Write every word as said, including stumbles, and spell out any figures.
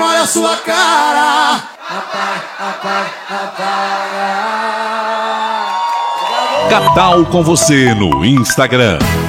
molha a sua cara. Apaga, apaga, apaga. Catal com você no Instagram.